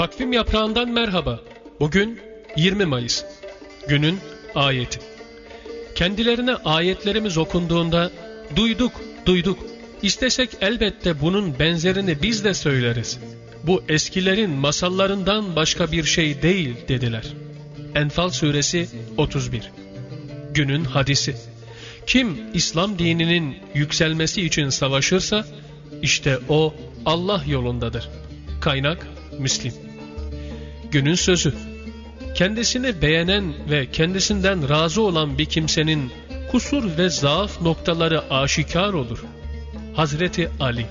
Takvim yaprağından merhaba. Bugün 20 Mayıs. Günün ayeti. Kendilerine ayetlerimiz okunduğunda duyduk. İstesek elbette bunun benzerini biz de söyleriz. Bu eskilerin masallarından başka bir şey değil dediler. Enfal suresi 31. Günün hadisi. Kim İslam dininin yükselmesi için savaşırsa işte o Allah yolundadır. Kaynak Müslim. Günün sözü. Kendisini beğenen ve kendisinden razı olan bir kimsenin kusur ve zaaf noktaları aşikar olur. Hazreti Ali.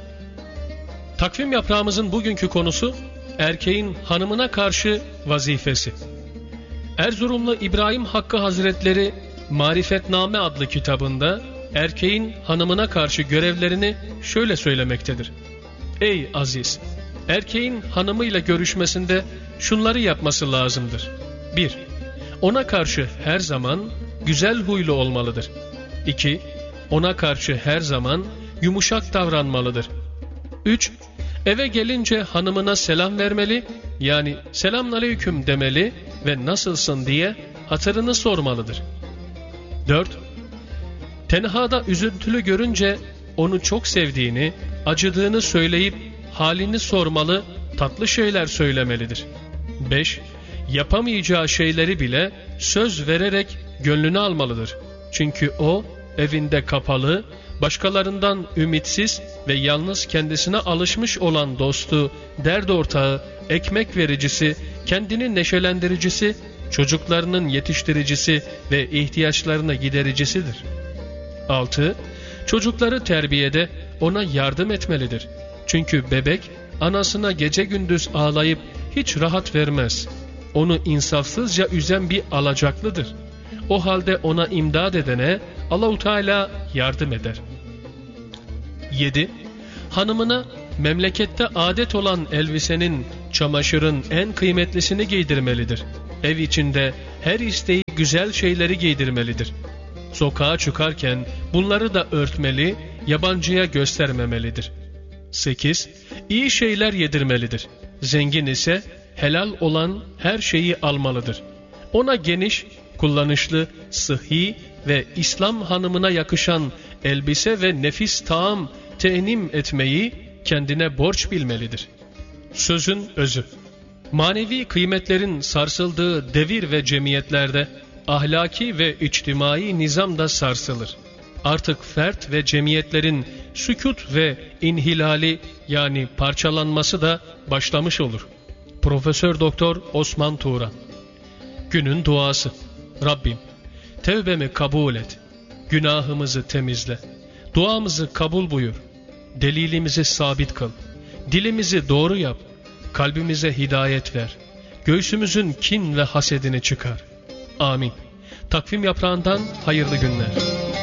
Takvim yaprağımızın bugünkü konusu erkeğin hanımına karşı vazifesi. Erzurumlu İbrahim Hakkı Hazretleri Marifetname adlı kitabında erkeğin hanımına karşı görevlerini şöyle söylemektedir. Ey aziz! Erkeğin hanımıyla görüşmesinde şunları yapması lazımdır. 1. Ona karşı her zaman güzel huylu olmalıdır. 2. Ona karşı her zaman yumuşak davranmalıdır. 3. Eve gelince hanımına selam vermeli, yani selamünaleyküm demeli ve nasılsın diye hatırını sormalıdır. 4. Tenhada üzüntülü görünce onu çok sevdiğini, acıdığını söyleyip halini sormalı, tatlı şeyler söylemelidir. 5. Yapamayacağı şeyleri bile söz vererek gönlünü almalıdır. Çünkü o evinde kapalı, başkalarından ümitsiz ve yalnız kendisine alışmış olan dostu, dert ortağı, ekmek vericisi, kendini neşelendiricisi, çocuklarının yetiştiricisi ve ihtiyaçlarını gidericisidir. 6. Çocukları terbiyede ona yardım etmelidir. Çünkü bebek anasına gece gündüz ağlayıp hiç rahat vermez. Onu insafsızca üzen bir alacaklıdır. O halde ona imdad edene Allah-u Teala yardım eder. 7. Hanımına memlekette adet olan elbisenin, çamaşırın en kıymetlisini giydirmelidir. Ev içinde her isteği güzel şeyleri giydirmelidir. Sokağa çıkarken bunları da örtmeli, yabancıya göstermemelidir. 8. İyi şeyler yedirmelidir. Zengin ise helal olan her şeyi almalıdır. Ona geniş, kullanışlı, sıhhi ve İslam hanımına yakışan elbise ve nefis taam te'nim etmeyi kendine borç bilmelidir. Sözün özü. Manevi kıymetlerin sarsıldığı devir ve cemiyetlerde ahlaki ve içtimai nizam da sarsılır. Artık fert ve cemiyetlerin sükût ve inhilali, yani parçalanması da başlamış olur. Profesör Doktor Osman Turan. Günün duası. Rabbim, tevbemi kabul et. Günahımızı temizle. Duamızı kabul buyur. Delilimizi sabit kıl. Dilimizi doğru yap. Kalbimize hidayet ver. Göğsümüzün kin ve hasedini çıkar. Amin. Takvim yaprağından hayırlı günler.